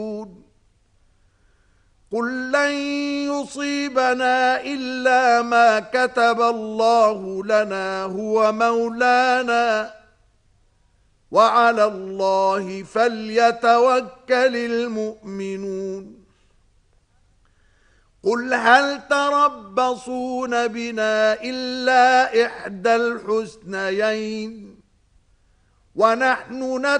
قل لن يصيبنا إلا ما كتب الله لنا هو مولانا وعلى الله فليتوكل المؤمنون قل هل تربصون بنا إلا إحدى الحسنيين ونحن